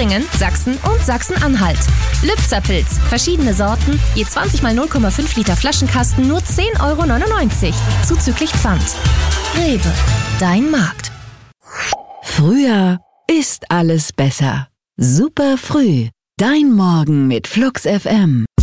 Thüringen, Sachsen und Sachsen-Anhalt. Lübzer-Pilz, verschiedene Sorten, je 20 mal 0,5 Liter Flaschenkasten, nur 10,99 €, zuzüglich Pfand. Rewe, dein Markt. Früher ist alles besser. Super früh. Dein Morgen mit Flux FM.